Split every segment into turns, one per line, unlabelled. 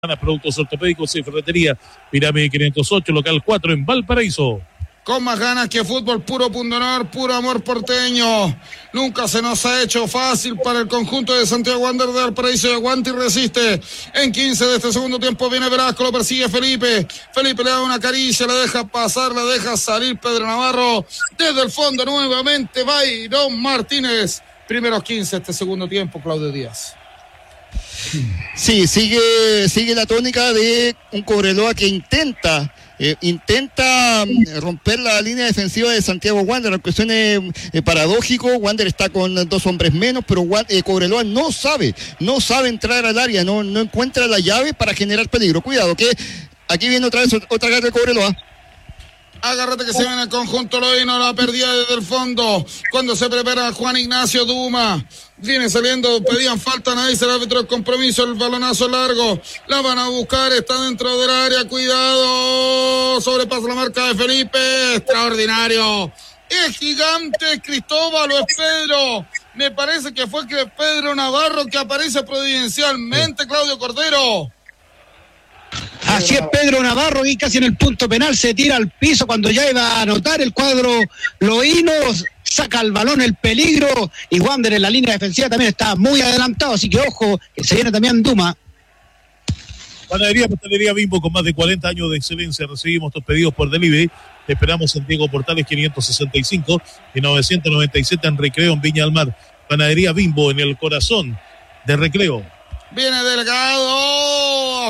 Productos ortopédicos y ferretería Pirámide 508, local 4 en Valparaíso.
Con más ganas que fútbol, puro pundonor, puro amor porteño. Nunca se nos ha hecho fácil para el conjunto de Santiago Wanderers de Valparaíso. Y aguanta y resiste. En 15 de este segundo tiempo viene Velasco, lo persigue Felipe. Felipe le da una caricia, la deja pasar, la deja salir Pedro Navarro. Desde el fondo nuevamente Byron Martínez. Primeros 15 de este segundo tiempo, Claudio Díaz.
Sí, sigue la tónica de un Cobreloa que intenta romper la línea defensiva de Santiago Wanderers, aunque suene paradójico. Wanderers está con 2 hombres menos, pero Cobreloa no sabe entrar al área, no encuentra la llave para generar peligro. Cuidado, que aquí viene otra vez otra garra de Cobreloa.
Agárrate que se viene el conjunto Loíno, la perdida desde el fondo, cuando se prepara Juan Ignacio Duma, viene saliendo, pedían falta, nadie será el árbitro del compromiso, el balonazo largo, la van a buscar, está dentro del área, cuidado, sobrepasa la marca de Felipe, extraordinario, es gigante, es Cristóbal o es Pedro, me parece que fue Pedro Navarro que aparece providencialmente, Claudio Cordero.
Así es, Pedro Navarro, y casi en el punto penal se tira al piso cuando ya iba a anotar el cuadro Loíno, saca el balón, el peligro, y Wander en la línea defensiva también está muy adelantado, así que ojo, que se viene también Duma.
Pastelería Bimbo, con más de 40 años de excelencia. Recibimos tus pedidos por delivery. Te esperamos en Diego Portales 565 y 997 en Recreo, en Viña del Mar. Panadería Bimbo, en el corazón de Recreo.
Viene Delgado,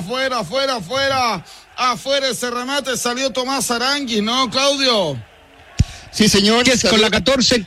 afuera ese remate, salió Tomás Aranguis, ¿no, Claudio?
Sí, señor.
Con la 14.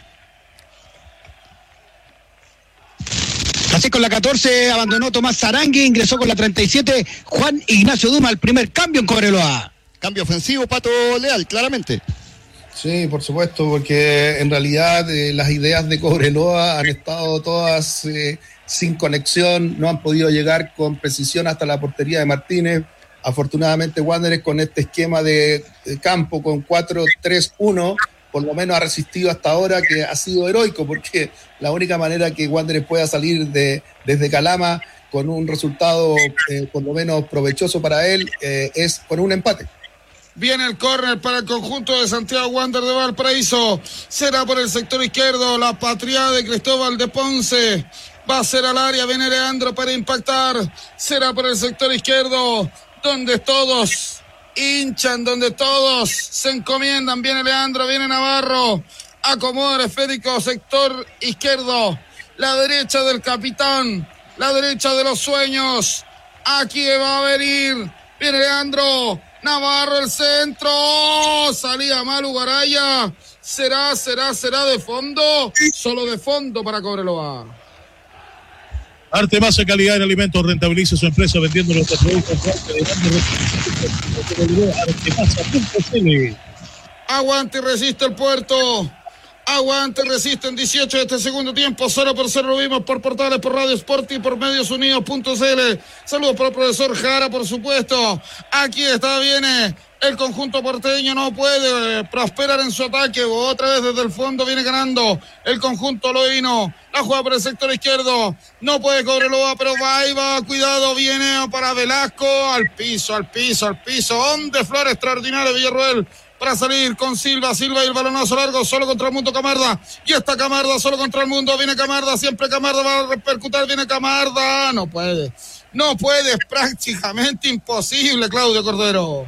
Así con la 14 abandonó Tomás Aranguis, ingresó con la 37 Juan Ignacio Duma, el primer cambio en Cobreloa.
Cambio ofensivo, Pato Leal, claramente.
Sí, por supuesto, porque en realidad las ideas de Cobreloa han estado todas sin conexión, no han podido llegar con precisión hasta la portería de Martínez. Afortunadamente Wanderers con este esquema de campo con 4-3-1 por lo menos ha resistido hasta ahora, que ha sido heroico, porque la única manera que Wanderers pueda salir desde Calama con un resultado por lo menos provechoso para él es con un empate.
Viene el córner para el conjunto de Santiago Wanderers de Valparaíso. Será por el sector izquierdo, la patria de Cristóbal de Ponce. Va a ser al área, viene Leandro para impactar. Será por el sector izquierdo, donde todos hinchan, donde todos se encomiendan. Viene Leandro, viene Navarro. Acomoda el esférico, sector izquierdo. La derecha del capitán, la derecha de los sueños. Aquí va a venir. Viene Leandro. Navarro, el centro, salía mal Ugaraya, será de fondo, solo de fondo para Cobreloa.
Arte Masa, calidad en alimentos, rentabilice su empresa vendiendo nuestros productos.
Aguante y resiste el Puerto. Aguante, resiste en 18 de este segundo tiempo, 0-0 lo vimos por Portales, por Radio Sport y por mediosunidos.cl. Saludos para el profesor Jara, por supuesto. Aquí está, viene el conjunto porteño, no puede prosperar en su ataque. Otra vez desde el fondo viene ganando el conjunto loíno. La juega por el sector izquierdo, no puede Cobreloa, pero va, cuidado, viene para Velasco, al piso. Donde Flor extraordinario, Villarroel. Para salir con Silva y el balonazo largo, solo contra el mundo Camarda, y está Camarda solo contra el mundo, viene Camarda, siempre Camarda va a repercutir, viene Camarda, no puede, es prácticamente imposible, Claudio Cordero.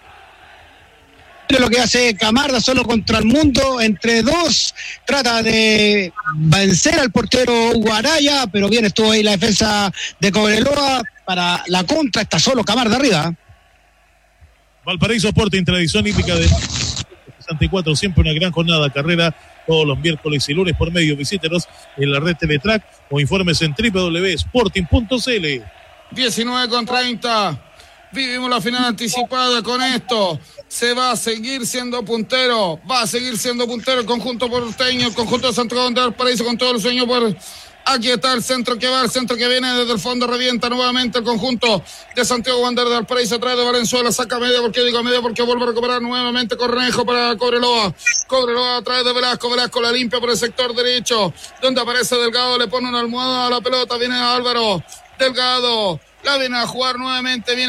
Lo que hace Camarda solo contra el mundo, entre dos, trata de vencer al portero Ugaraya, pero bien estuvo ahí la defensa de Cobreloa, para la contra está solo Camarda arriba.
Valparaíso Sporting, tradición hípica de 64, siempre una gran jornada, carrera todos los miércoles y lunes por medio. Visítenos en la red Teletrack o informes en www.sporting.cl.
19:30, vivimos la final anticipada con esto. Se va a seguir siendo puntero, el conjunto porteño, el conjunto de Santiago de Valparaíso con todo el sueño por... Aquí está el centro que va, el centro que viene desde el fondo, revienta nuevamente el conjunto de Santiago Wanderers de Valparaíso, trae de Valenzuela, saca media, porque vuelve a recuperar nuevamente Cornejo para Cobreloa trae de Velasco, la limpia por el sector derecho, donde aparece Delgado, le pone una almohada a la pelota, viene Álvaro, Delgado, La viene a jugar nuevamente. Viene